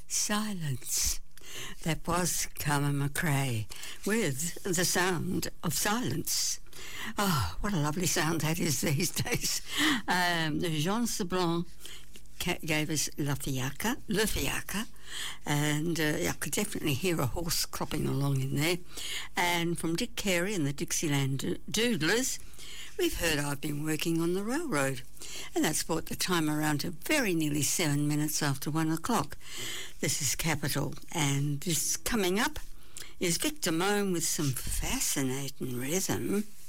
Silence. That was Carmen McRae with The Sound of Silence. Oh, what a lovely sound that is these days. Jean Sablon gave us Le Fiacre, and I could definitely hear a horse clopping along in there. And from Dick Carey and the Dixieland Doodlers, we've heard I've Been Working on the Railroad. And that's brought the time around to very nearly 7 minutes after 1 o'clock. This is Capital, and this coming up is Victor Moan with some fascinating rhythm.